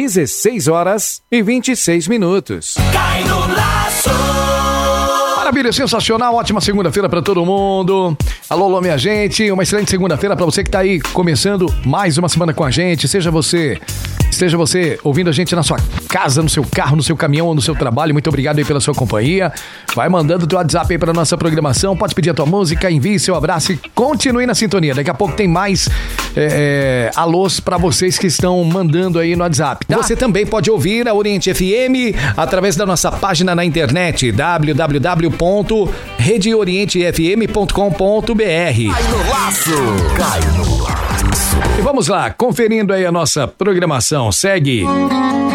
16h26. Cai no laço. Maravilha, sensacional, ótima segunda-feira pra todo mundo. Alô, minha gente, uma excelente segunda-feira pra você que tá aí começando mais uma semana com a gente. Esteja você ouvindo a gente na sua casa, no seu carro, no seu caminhão ou no seu trabalho. Muito obrigado aí pela sua companhia. Vai mandando o teu WhatsApp aí pra nossa programação. Pode pedir a tua música, envie seu abraço e continue na sintonia. Daqui a pouco tem mais alôs pra vocês que estão mandando aí no WhatsApp, tá? Você também pode ouvir a Oriente FM através da nossa página na internet, www.redeorientefm.com.br. Cai no laço. Cai no laço. E vamos lá, conferindo aí a nossa programação. Segue